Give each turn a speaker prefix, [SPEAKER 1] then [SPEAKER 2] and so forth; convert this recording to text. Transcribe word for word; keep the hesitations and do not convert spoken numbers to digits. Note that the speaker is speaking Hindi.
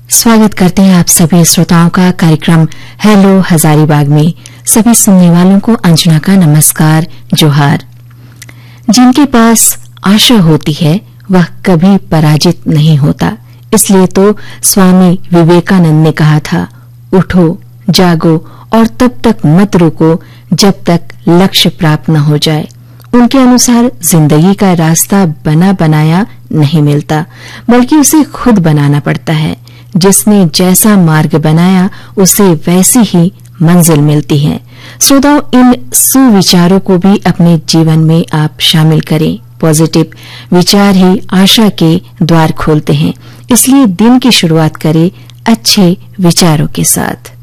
[SPEAKER 1] स्वागत करते हैं आप सभी श्रोताओं का कार्यक्रम हेलो हजारीबाग में। सभी सुनने वालों को अंजना का नमस्कार, जोहार। जिनके पास आशा होती है वह कभी पराजित नहीं होता। इसलिए तो स्वामी विवेकानंद ने कहा था, उठो, जागो और तब तक मत रुको जब तक लक्ष्य प्राप्त न हो जाए। उनके अनुसार जिंदगी का रास्ता बना बनाया नहीं मिलता, बल्कि उसे खुद बनाना पड़ता है। जिसने जैसा मार्ग बनाया उसे वैसी ही मंजिल मिलती है। श्रोताओं, इन सुविचारों को भी अपने जीवन में आप शामिल करें। पॉजिटिव विचार ही आशा के द्वार खोलते हैं। इसलिए दिन की शुरुआत करें अच्छे विचारों के साथ।